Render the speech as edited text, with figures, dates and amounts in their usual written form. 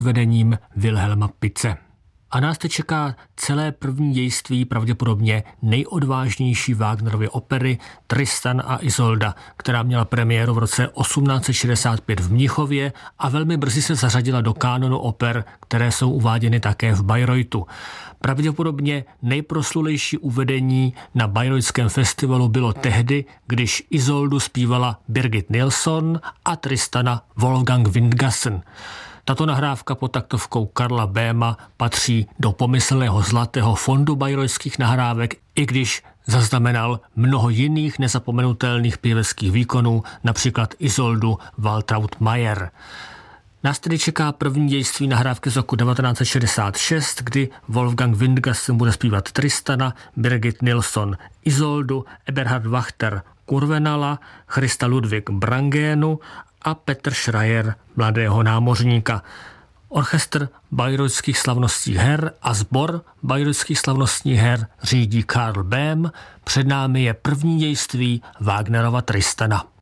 vedením Wilhelma Pitze. A nás teď čeká celé první dějství pravděpodobně nejodvážnější Wagnerovy opery Tristan a Isolda, která měla premiéru v roce 1865 v Mnichově a velmi brzy se zařadila do kánonu oper, které jsou uváděny také v Bayreuthu. Pravděpodobně nejproslulejší uvedení na Bayreuthském festivalu bylo tehdy, když Isoldu zpívala Birgit Nilsson a Tristana Wolfgang Windgassen. Tato nahrávka pod taktovkou Karla Béma patří do pomyslného zlatého fondu bayreuthských nahrávek, i když zaznamenal mnoho jiných nezapomenutelných pěveckých výkonů, například Isoldu Waltraud Mayer. Nás tedy čeká první dějství nahrávky z roku 1966, kdy Wolfgang Windgassen bude zpívat Tristana, Birgit Nilsson Isoldu, Eberhard Wachter Kurvenala, Christa Ludwig Brangénu a Petr Schreier mladého námořníka. Orchestr Bayreuthských slavnostních her a sbor Bayreuthských slavnostních her řídí Karl Böhm. Před námi je první dějství Wagnerova Tristana.